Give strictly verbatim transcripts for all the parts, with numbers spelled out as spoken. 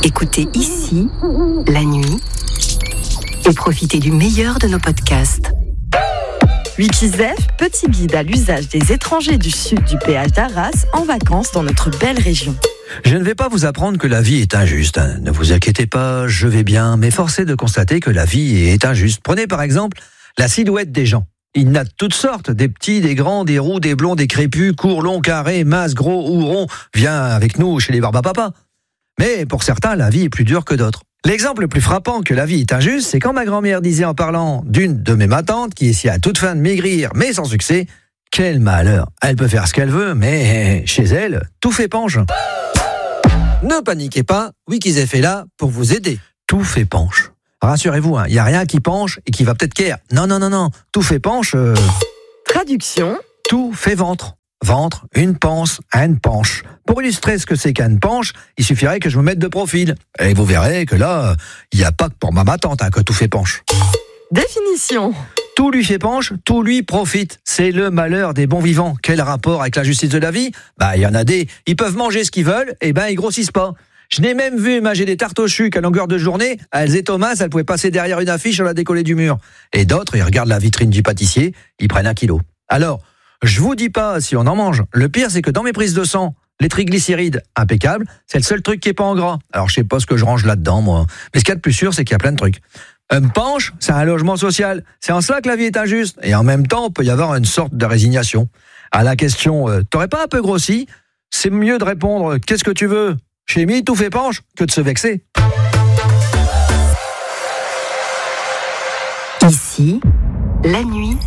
Écoutez ici, la nuit, et profitez du meilleur de nos podcasts. huit I S E F, petit guide à l'usage des étrangers du sud du péage d'Arras en vacances dans notre belle région. Je ne vais pas vous apprendre que la vie est injuste. Ne vous inquiétez pas, je vais bien, mais force est de constater que la vie est injuste. Prenez par exemple la silhouette des gens. Il y en a de toutes sortes, des petits, des grands, des roux, des blonds, des crépus, courts, longs, carrés, minces, gros ou ronds. Viens avec nous chez les barbapapas. Mais pour certains, la vie est plus dure que d'autres. L'exemple le plus frappant que la vie est injuste, c'est quand ma grand-mère disait en parlant d'une de mes matantes qui essayait à toute fin de maigrir, mais sans succès, quel malheur. Elle peut faire ce qu'elle veut, mais chez elle, tout fait penche. Ne paniquez pas, Wikizef est là pour vous aider. Tout fait penche. Rassurez-vous, il hein, n'y a rien qui penche et qui va peut-être qu'air. Non, non, non, non. Tout fait penche. Euh... Traduction. Tout fait ventre. Ventre, une panse, une penche. Pour illustrer ce que c'est qu'une penche, il suffirait que je me mette de profil. Et vous verrez que là, il n'y a pas que pour ma tante hein, que tout fait penche. Définition. Tout lui fait penche, tout lui profite. C'est le malheur des bons vivants. Quel rapport avec la justice de la vie ? Bah, il y en a des, ils peuvent manger ce qu'ils veulent, et ben ils grossissent pas. Je n'ai même vu manger des tartes au chu qu'à longueur de journée, elles et Thomas, elles pouvaient passer derrière une affiche, on la décoller du mur. Et d'autres, ils regardent la vitrine du pâtissier, ils prennent un kilo. Alors, je vous dis pas si on en mange. Le pire, c'est que dans mes prises de sang, les triglycérides, impeccable, c'est le seul truc qui est pas en gras. Alors, je sais pas ce que je range là-dedans, moi. Mais ce qu'il y a de plus sûr, c'est qu'il y a plein de trucs. Un penche, c'est un logement social. C'est en cela que la vie est injuste. Et en même temps, il peut y avoir une sorte de résignation. À la question, euh, t'aurais pas un peu grossi ? C'est mieux de répondre, qu'est-ce que tu veux ? Chez Mi, tout fait penche, que de se vexer. Ici, la nuit,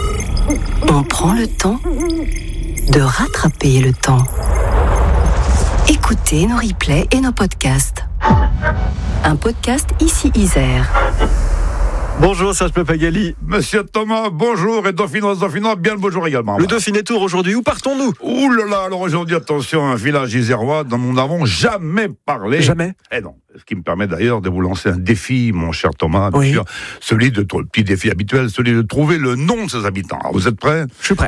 on prend le temps de rattraper le temps. Écoutez nos replays et nos podcasts. Un podcast Ici Isère. Bonjour Serge Papagali. Monsieur Thomas, bonjour, et Dauphinoise, Dauphinois, bien le bonjour également. Le Dauphiné Tour aujourd'hui, où partons-nous ? Ouh là là, alors aujourd'hui, attention, un village isérois dont nous n'avons jamais parlé. Jamais ? Eh non, ce qui me permet d'ailleurs de vous lancer un défi, mon cher Thomas, bien oui. sûr, celui de, le petit défi habituel, celui de trouver le nom de ses habitants. Alors, vous êtes prêts ? Je suis prêt.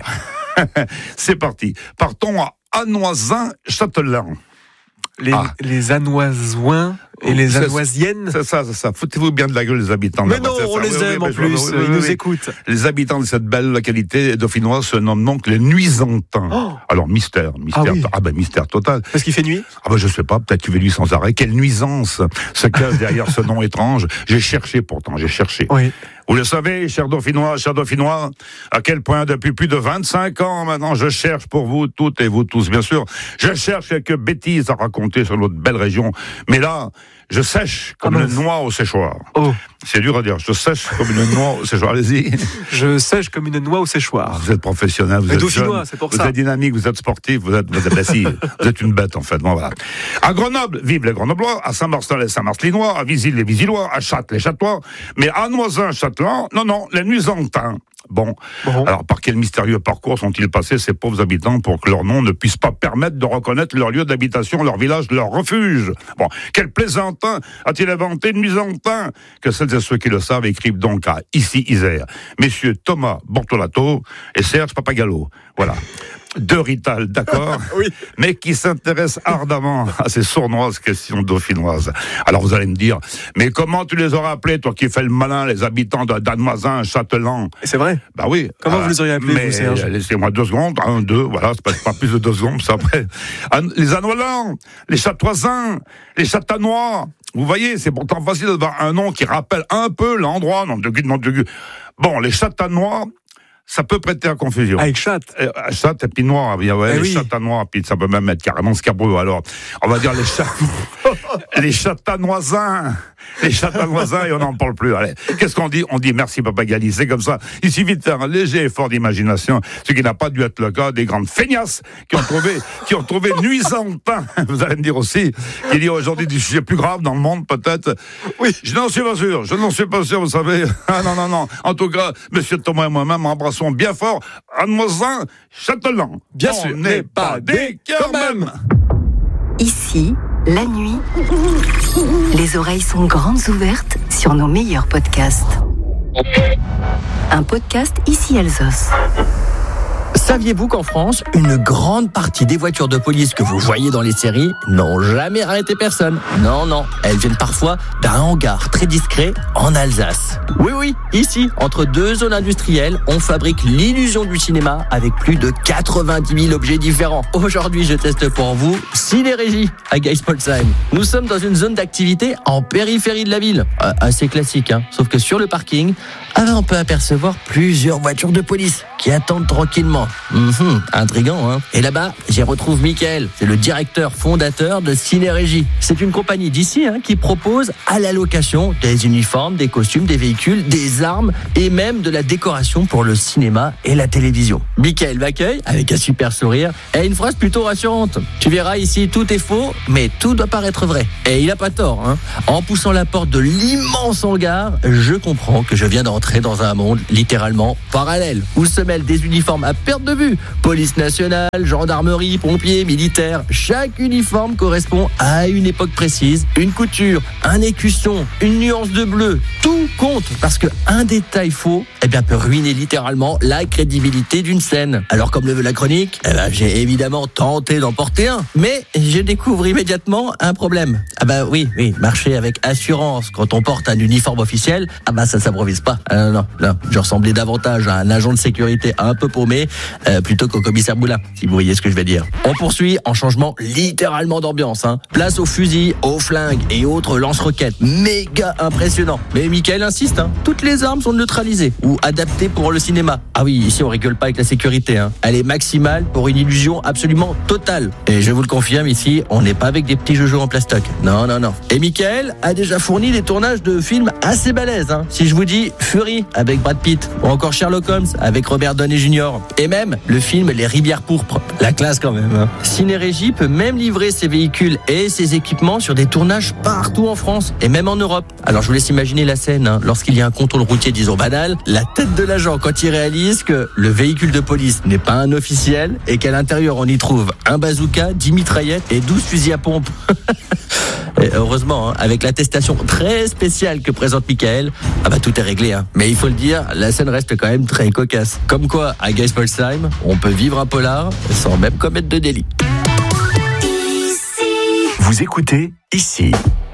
C'est parti. Partons à Anoisin-Châtelain. Les, ah. les Anoisoins et les c'est, Anoisiennes. C'est ça, c'est ça. Foutez-vous bien de la gueule, les habitants. Mais là-bas, non, c'est on ça. les oui, aime oui, en plus, oui, oui, ils oui, nous oui. écoutent. Les habitants de cette belle localité dauphinoise se nomment donc les Nuisantins. Oh. Alors, mystère, mystère, ah, oui. ah ben mystère total. Parce qu'il fait nuit ? Ah ben je sais pas, peut-être tu veux lui sans arrêt. Quelle nuisance se cache derrière ce nom étrange. J'ai cherché pourtant, j'ai cherché. Oui. Vous le savez, chers Dauphinois, chers Dauphinois, à quel point depuis plus de vingt-cinq ans maintenant, je cherche pour vous toutes et vous tous, bien sûr, je cherche quelques bêtises à raconter sur notre belle région. Mais là, je sèche comme ah une noix au séchoir. Oh. C'est dur à dire, je sèche comme une noix au séchoir. Allez-y. Je sèche comme une noix au séchoir. Vous êtes professionnel, vous Mais êtes Dauphinois, jeune, c'est pour vous ça. êtes dynamique, vous êtes sportif, vous êtes, vous êtes assis, vous êtes une bête en fait. Bon, voilà. À Grenoble, vivent les Grenoblois, à Saint-Marcel les Saint-Marcelinois, à Visil les Visillois, à Châtes les Châtois, mais à Noisin-Châtelain, non, non, les Nuisantins. Bon. bon, alors par quel mystérieux parcours sont-ils passés ces pauvres habitants pour que leur nom ne puisse pas permettre de reconnaître leur lieu d'habitation, leur village, leur refuge ? Bon, quel plaisantin a-t-il inventé Nuisantin ? Que celles et ceux qui le savent écrivent donc à Ici Isère, messieurs Thomas Bortolato et Serge Papagallo. Voilà. Deux Rital, d'accord, oui. mais qui s'intéressent ardemment à ces sournoises questions dauphinoises. Alors vous allez me dire, mais comment tu les aurais appelés, toi qui fais le malin, les habitants de Danoisin, Châtelain ? C'est vrai ? Bah oui. Comment euh, vous les auriez appelés, mais, vous, Serge ? Laissez-moi deux secondes, un, deux, voilà, c'est pas, pas plus de deux secondes, c'est après. Les Anoilans, les Châtoisins, les Châtanois. Vous voyez, c'est pourtant facile d'avoir un nom qui rappelle un peu l'endroit, nom de Dieu, nom de Dieu. Bon, les Châtanois, ça peut prêter à confusion. Avec chatte. Euh, chatte et puis noir, ouais, eh les oui. Châtanois, puis ça peut même être carrément scabreux. Alors, on va dire les chats, les Châtanoisins, les Châtanoisins, et on n'en parle plus. Allez, qu'est-ce qu'on dit ? On dit merci Papagali, c'est comme ça. Il suffit de faire un léger effort d'imagination, ce qui n'a pas dû être le cas des grandes feignasses qui ont trouvé, qui ont trouvé Nuisantin. Vous allez me dire aussi qu'il y a aujourd'hui des sujets plus graves dans le monde, peut-être. Oui. Je n'en suis pas sûr, je n'en suis pas sûr, vous savez. Ah non, non, non. En tout cas, monsieur Thomas et moi-même embrassons bien fort Anoisin, Châtelain. Bien on sûr, n'est mais pas pas des des quand quand même. Ici, la nuit, les oreilles sont grandes ouvertes sur nos meilleurs podcasts. Un podcast Ici Alsos. Saviez-vous qu'en France, une grande partie des voitures de police que vous voyez dans les séries n'ont jamais arrêté personne? Non, non, elles viennent parfois d'un hangar très discret en Alsace. Oui, oui, ici, entre deux zones industrielles, on fabrique l'illusion du cinéma avec plus de quatre-vingt-dix mille objets différents. Aujourd'hui, je teste pour vous Ciné-Régie à Geispolsheim. Nous sommes dans une zone d'activité en périphérie de la ville. Euh, assez classique, hein, sauf que sur le parking, ah, on peut apercevoir plusieurs voitures de police qui attendent tranquillement. Mmh, intriguant, hein. Et là-bas, j'y retrouve Michael, c'est le directeur fondateur de Ciné-Régie. C'est une compagnie d'ici hein, qui propose à la location des uniformes, des costumes, des véhicules, des armes et même de la décoration pour le cinéma et la télévision. Michael m'accueille avec un super sourire et une phrase plutôt rassurante. Tu verras ici, tout est faux, mais tout doit paraître vrai. Et il a pas tort, hein. En poussant la porte de l'immense hangar, je comprends que je viens d'entrer dans un monde littéralement parallèle, où se mêlent des uniformes à perte de vue. Police nationale, gendarmerie, pompiers, militaires. Chaque uniforme correspond à une époque précise, une couture, un écusson, une nuance de bleu. Tout compte parce que un détail faux, eh bien, peut ruiner littéralement la crédibilité d'une scène. Alors, comme le veut la chronique, eh ben, j'ai évidemment tenté d'en porter un, mais je découvre immédiatement un problème. Ah bah oui, oui, marcher avec assurance quand on porte un uniforme officiel, ah bah ça s'improvise pas. Ah non, non, non, je ressemblais davantage à un agent de sécurité un peu paumé euh, plutôt qu'au commissaire Boulin, si vous voyez ce que je vais dire. On poursuit en changement littéralement d'ambiance. Hein. Place aux fusils, aux flingues et autres lance-roquettes. Méga impressionnant. Mais Michael insiste, hein. Toutes les armes sont neutralisées ou adaptées pour le cinéma. Ah oui, ici on rigole pas avec la sécurité. Hein. Elle est maximale pour une illusion absolument totale. Et je vous le confirme, ici, on n'est pas avec des petits joujous en plastoc. Non, non, non. Et Michael a déjà fourni des tournages de films assez balèzes. Hein. Si je vous dis Fury avec Brad Pitt ou encore Sherlock Holmes avec Robert Downey junior et même le film Les Rivières pourpres. La classe quand même. Hein. Ciné-Régie peut même livrer ses véhicules et ses équipements sur des tournages partout en France et même en Europe. Alors je vous laisse imaginer la scène. Hein. Lorsqu'il y a un contrôle routier, disons banal, la tête de l'agent quand il réalise que le véhicule de police n'est pas un officiel et qu'à l'intérieur on y trouve un bazooka, dix mitraillettes et douze fusils à pompe. Et heureusement, hein, avec l'attestation très spéciale que présente Michael, ah bah tout est réglé. Hein. Mais il faut le dire, la scène reste quand même très cocasse. Comme quoi, à Geispolsheim, on peut vivre un polar sans même commettre de délit. Vous écoutez ici.